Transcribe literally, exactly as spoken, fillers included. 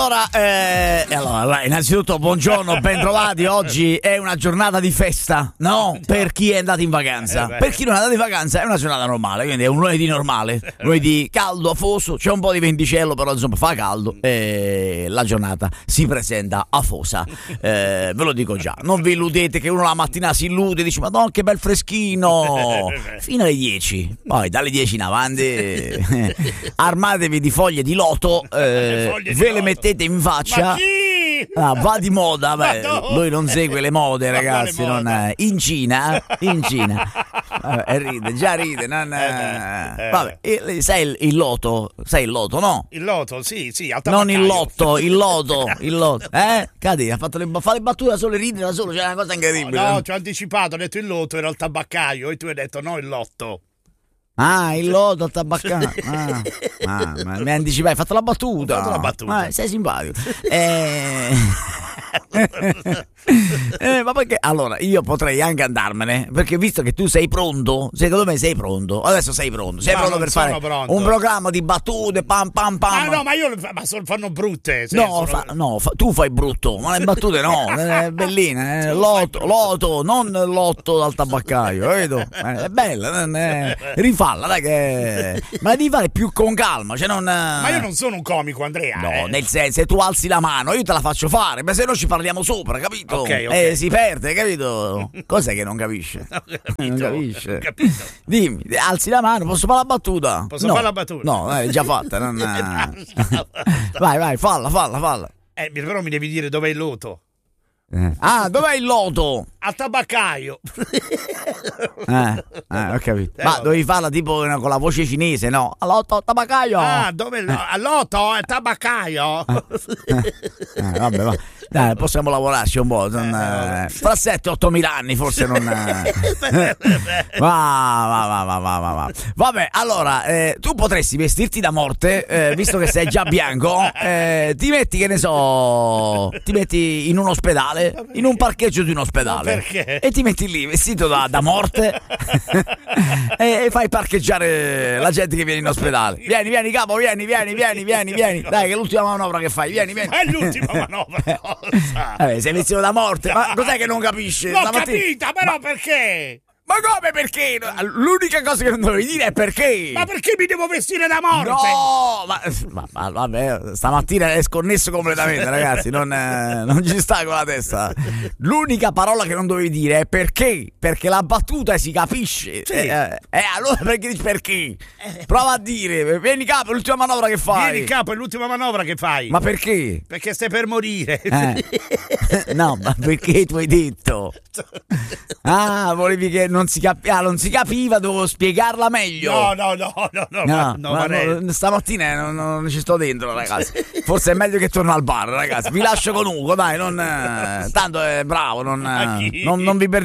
Allora, eh, allora, innanzitutto buongiorno, ben trovati. Oggi è una giornata di festa, no? Per chi è andato in vacanza. Per chi non è andato in vacanza è una giornata normale, quindi è un lunedì normale. Lunedì caldo, afoso, c'è un po' di venticello, però insomma fa caldo e la giornata si presenta afosa. Eh, ve lo dico già, non vi illudete che uno la mattina si illude e dice madonna che bel freschino, fino alle dieci, poi dalle dieci in avanti armatevi di foglie di loto, eh, foglie ve di le loto. Mettete in faccia. Ma chi? Ah, va di moda, beh, no. Lui non segue le mode, ragazzi, non, eh, in Cina, in Cina. Vabbè, ride, già ride, non, eh, eh. Vabbè, il, sai il, il loto, sai il loto, no? Il loto, sì, sì, al non il lotto, il loto, il loto, eh? Cadi, ha fatto le, fa le battute da solo, ride da solo, c'è una cosa incredibile. No, no, ti ho anticipato, ho detto il loto, era il tabaccaio e tu hai detto no, il lotto. Ah, il loto al tabaccano. Ah, ah, ma mi anticipai, hai fatto la battuta. Ho fatto la battuta. Ah, sei simpatico. Eh... eh, ma perché? Allora, io potrei anche andarmene, perché visto che tu sei pronto, secondo me sei pronto. Adesso sei pronto. Sei no, pronto per fare pronto. un programma di battute, pam pam pam. Ah no, ma io ma sono, fanno brutte. No, sono... fa, no fa, tu fai brutto, ma le battute no, è bellina, eh. Loto, loto, non lotto dal tabaccaio, vedo? Eh, è bella, eh. Rifalla, dai che ma la devi fare più con calma, cioè non. Ma io non sono un comico, Andrea. No, eh. nel senso, se tu alzi la mano, io te la faccio fare, ma se no ci parliamo sopra, capito? Okay, okay. Eh, si perde, capito? Cos'è che non capisce? No, capito, non capisce. Capito. Dimmi, alzi la mano, posso fare la battuta? Posso no. fare la battuta? No, è già fatta. Non... vai, vai, falla, falla, falla. Eh, però mi devi dire dov'è il loto. Eh. Ah, dov'è il loto? Al tabaccaio. Eh, eh, ho capito. Ma dovevi farla tipo con la voce cinese, no? All'otto, tabaccaio. Ah, dove lo... all'otto è tabaccaio. Eh, eh, vabbè, va. Dai, possiamo lavorarci un po'. Non, eh, fra sette otto mila anni forse non. Eh. va, va, va, va, va, va. Vabbè, allora, eh, tu potresti vestirti da morte, eh, visto che sei già bianco, eh, ti metti, che ne so, ti metti in un ospedale, in un parcheggio di un ospedale. Perché? E ti metti lì vestito da, da morte e, e fai parcheggiare la gente che viene in ospedale. Vieni, vieni, capo, vieni, vieni, vieni, vieni, vieni. Dai, che è l'ultima manovra che fai, vieni, vieni. È l'ultima manovra. Eh, sei vestito da morte, ma cos'è che non capisce? L'ho capita, però ma... perché? Ma come perché? L'unica cosa che non dovevi dire è perché. Ma perché mi devo vestire da morte? No, ma, ma, ma vabbè, stamattina è sconnesso completamente, ragazzi, non, eh, non ci sta con la testa. L'unica parola che non dovevi dire è perché, perché la battuta si capisce. Sì. Eh, eh, allora perché dici perché? Prova a dire, vieni capo, è l'ultima manovra che fai. Vieni capo, è l'ultima manovra che fai. Ma perché? Perché stai per morire. Eh. No, ma perché tu hai detto? Ah, volevi che non si, capi- ah, non si capiva, dovevo spiegarla meglio. No, no, no, no, no, no, no ma no, stamattina non, non ci sto dentro, ragazzi. Forse è meglio che torno al bar, ragazzi. Vi lascio con Ugo, dai, non, eh, tanto è bravo, non, eh, non, non vi perdete